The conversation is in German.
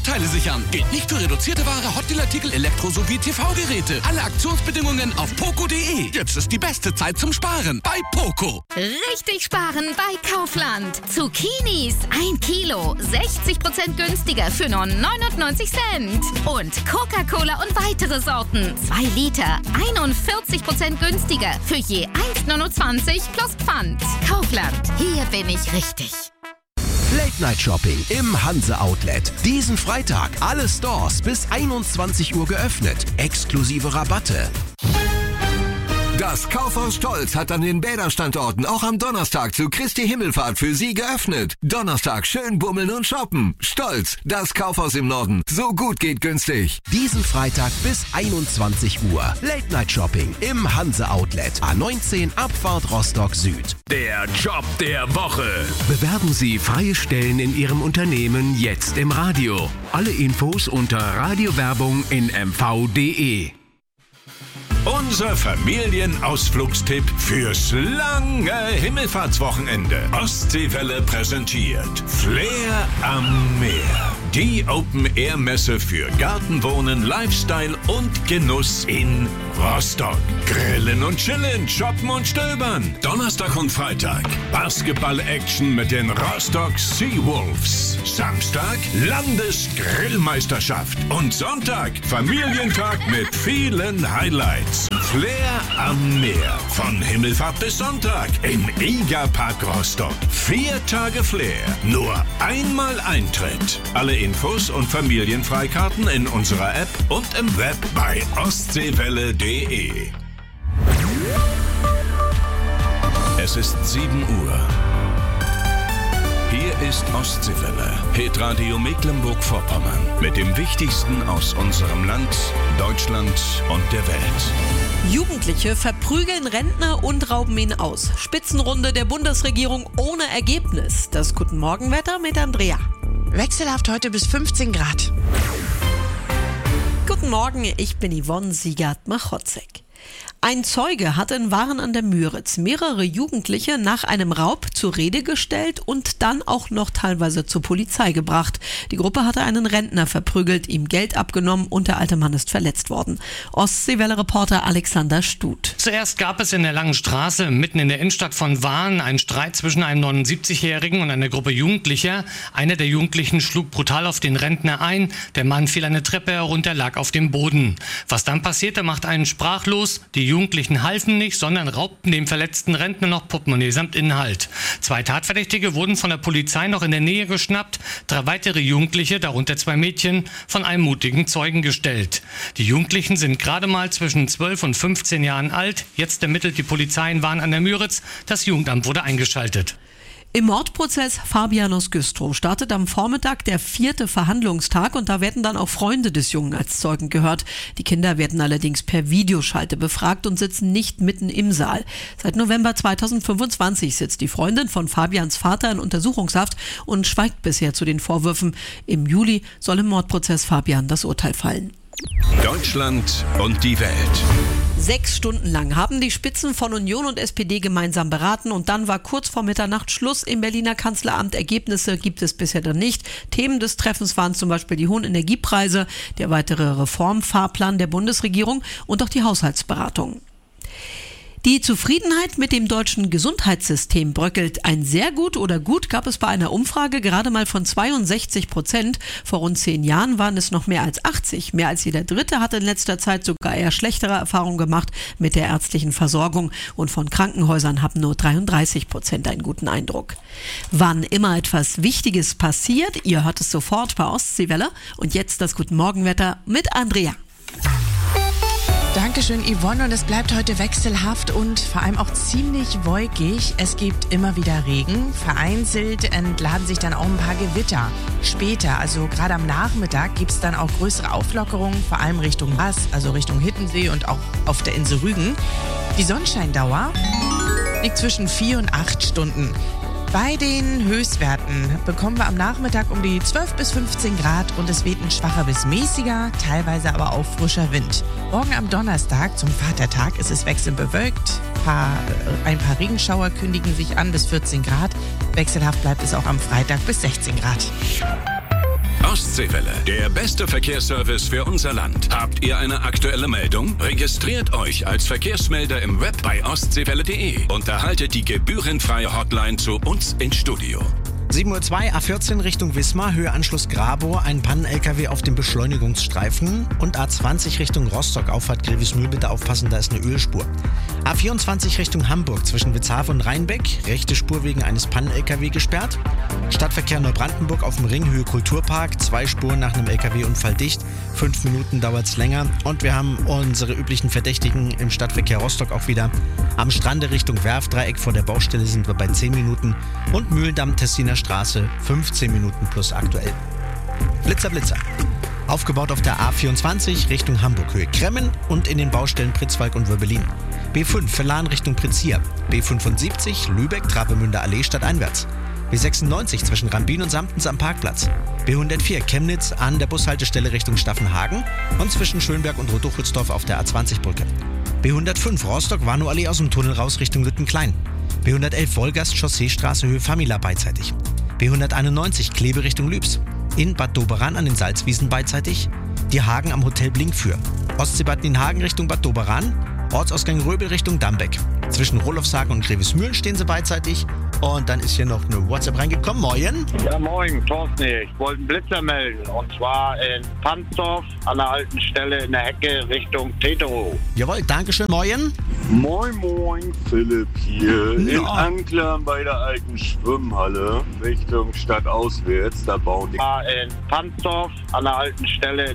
Teile sichern. Gilt nicht für reduzierte Ware, Hotdeal-Artikel, Elektro- sowie TV-Geräte. Alle Aktionsbedingungen auf poco.de. Jetzt ist die beste Zeit zum Sparen bei Poco. Richtig sparen bei Kaufland. Zucchinis 1 Kilo, 60% günstiger für nur 99 Cent. Und Coca-Cola und weitere Sorten 2 Liter, 41% günstiger für je 1,29 plus Pfand. Kaufland, hier bin ich richtig. Late-Night-Shopping im Hanse-Outlet. Diesen Freitag alle Stores bis 21 Uhr geöffnet. Exklusive Rabatte. Das Kaufhaus Stolz hat an den Bäderstandorten auch am Donnerstag zu Christi Himmelfahrt für Sie geöffnet. Donnerstag schön bummeln und shoppen. Stolz, das Kaufhaus im Norden. So gut geht günstig. Diesen Freitag bis 21 Uhr. Late-Night-Shopping im Hanse-Outlet. A19 Abfahrt Rostock Süd. Der Job der Woche. Bewerben Sie freie Stellen in Ihrem Unternehmen jetzt im Radio. Alle Infos unter Radiowerbung in mv.de. Unser Familienausflugstipp fürs lange Himmelfahrtswochenende. Ostseewelle präsentiert Flair am Meer. Die Open-Air-Messe für Gartenwohnen, Lifestyle und Genuss in Rostock. Grillen und chillen, shoppen und stöbern. Donnerstag und Freitag Basketball-Action mit den Rostock Seawolves. Samstag Landesgrillmeisterschaft. Und Sonntag Familientag mit vielen Highlights. Flair am Meer. Von Himmelfahrt bis Sonntag im Iga-Park Rostock. 4 Tage Flair. Nur einmal Eintritt. Alle Infos und Familienfreikarten in unserer App und im Web bei ostseewelle.de. Es ist 7 Uhr. Hier ist Ostseewelle, Hitradio Mecklenburg-Vorpommern, mit dem Wichtigsten aus unserem Land, Deutschland und der Welt. Jugendliche verprügeln Rentner und rauben ihn aus. Spitzenrunde der Bundesregierung ohne Ergebnis. Das Guten Morgenwetter mit Andrea. Wechselhaft heute bis 15 Grad. Guten Morgen, ich bin Yvonne Siegert-Machotzek. Ein Zeuge hat in Waren an der Müritz mehrere Jugendliche nach einem Raub zur Rede gestellt und dann auch noch teilweise zur Polizei gebracht. Die Gruppe hatte einen Rentner verprügelt, ihm Geld abgenommen und der alte Mann ist verletzt worden. Ostseewelle-Reporter Alexander Stut. Zuerst gab es in der Langen Straße mitten in der Innenstadt von Waren einen Streit zwischen einem 79-Jährigen und einer Gruppe Jugendlicher. Einer der Jugendlichen schlug brutal auf den Rentner ein. Der Mann fiel eine Treppe herunter, lag auf dem Boden. Was dann passierte, macht einen sprachlos. Die Jugendlichen halfen nicht, sondern raubten dem verletzten Rentner noch Portemonnaie samt Inhalt. 2 Tatverdächtige wurden von der Polizei noch in der Nähe geschnappt. 3 weitere Jugendliche, darunter 2 Mädchen, von einem mutigen Zeugen gestellt. Die Jugendlichen sind gerade mal zwischen 12 und 15 Jahren alt. Jetzt ermittelt die Polizei in Waren an der Müritz. Das Jugendamt wurde eingeschaltet. Im Mordprozess Fabian aus Güstrow startet am Vormittag der 4. Verhandlungstag und da werden dann auch Freunde des Jungen als Zeugen gehört. Die Kinder werden allerdings per Videoschalte befragt und sitzen nicht mitten im Saal. Seit November 2025 sitzt die Freundin von Fabians Vater in Untersuchungshaft und schweigt bisher zu den Vorwürfen. Im Juli soll im Mordprozess Fabian das Urteil fallen. Deutschland und die Welt. 6 Stunden lang haben die Spitzen von Union und SPD gemeinsam beraten und dann war kurz vor Mitternacht Schluss im Berliner Kanzleramt. Ergebnisse gibt es bisher dann nicht. Themen des Treffens waren zum Beispiel die hohen Energiepreise, der weitere Reformfahrplan der Bundesregierung und auch die Haushaltsberatung. Die Zufriedenheit mit dem deutschen Gesundheitssystem bröckelt. Ein sehr gut oder gut gab es bei einer Umfrage gerade mal von 62%. Vor rund 10 Jahren waren es noch mehr als 80. Mehr als jeder Dritte hat in letzter Zeit sogar eher schlechtere Erfahrungen gemacht mit der ärztlichen Versorgung. Und von Krankenhäusern haben nur 33% einen guten Eindruck. Wann immer etwas Wichtiges passiert, ihr hört es sofort bei Ostseewelle. Und jetzt das Guten Morgenwetter mit Andrea. Dankeschön, Yvonne. Und es bleibt heute wechselhaft und vor allem auch ziemlich wolkig. Es gibt immer wieder Regen. Vereinzelt entladen sich dann auch ein paar Gewitter. Später, also gerade am Nachmittag, gibt es dann auch größere Auflockerungen, vor allem Richtung Maas, also Richtung Hittensee und auch auf der Insel Rügen. Die Sonnenscheindauer liegt zwischen 4 und 8 Stunden. Bei den Höchstwerten bekommen wir am Nachmittag um die 12 bis 15 Grad und es weht ein schwacher bis mäßiger, teilweise aber auch frischer Wind. Morgen am Donnerstag zum Vatertag ist es wechselnd bewölkt. Ein paar Regenschauer kündigen sich an bis 14 Grad. Wechselhaft bleibt es auch am Freitag bis 16 Grad. Ostseewelle, der beste Verkehrsservice für unser Land. Habt ihr eine aktuelle Meldung? Registriert euch als Verkehrsmelder im Web bei ostseewelle.de und erhaltet die gebührenfreie Hotline zu uns ins Studio. 7:02 Uhr, A14 Richtung Wismar, Höhe Anschluss Grabow, ein Pannen-LKW auf dem Beschleunigungsstreifen und A20 Richtung Rostock, Auffahrt Grevesmühl, bitte aufpassen, da ist eine Ölspur. A24 Richtung Hamburg, zwischen Witzhafen und Rheinbeck, rechte Spur wegen eines Pannen-LKW gesperrt. Stadtverkehr Neubrandenburg auf dem Ring, Höhe Kulturpark, 2 Spuren nach einem LKW-Unfall dicht, 5 Minuten dauert's länger und wir haben unsere üblichen Verdächtigen im Stadtverkehr Rostock auch wieder. Am Strande Richtung Werfdreieck vor der Baustelle sind wir bei 10 Minuten und Mühlendamm-Tessiner Straße 15 Minuten plus aktuell. Blitzer, Blitzer. Aufgebaut auf der A24 Richtung Hamburg, Höhe Kremmen und in den Baustellen Pritzwalk und Wöbbelin. B5 Verlan Richtung Pritzia. B75 Lübeck, Travemünder Allee stadteinwärts. B96 zwischen Rambin und Samtens am Parkplatz. B104 Chemnitz an der Bushaltestelle Richtung Staffenhagen und zwischen Schönberg und Rotuchelsdorf auf der A20-Brücke. B105 Rostock-Warnow-Allee aus dem Tunnel raus Richtung Lüttenklein. B111 Wolgast Chausseestraße Höhe Famila beidseitig. B191 Kleve Richtung Lübs. In Bad Doberan an den Salzwiesen beidseitig. Die Hagen am Hotel Blinkfür. Ostseebad Nienhagen Richtung Bad Doberan. Ortsausgang Röbel Richtung Dambeck. Zwischen Rolofshagen und Grevesmühlen stehen sie beidseitig. Und dann ist hier noch eine WhatsApp reingekommen. Moin. Ja, moin, Thorsten hier. Ich wollte einen Blitzer melden. Und zwar in Pansdorf an der alten Stelle in der Ecke Richtung Tetero. Jawohl, dankeschön. Moin. Moin, moin, Philipp hier. In Anklam bei der alten Schwimmhalle Richtung Stadt auswärts. Da bauen die... In Pansdorf an der alten Stelle